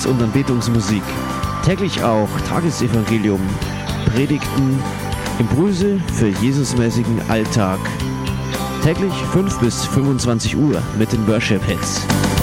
und Anbetungsmusik. Täglich auch Tagesevangelium, Predigten, Impulse für Jesusmäßigen Alltag. Täglich 5 bis 25 Uhr mit den Worship Hits.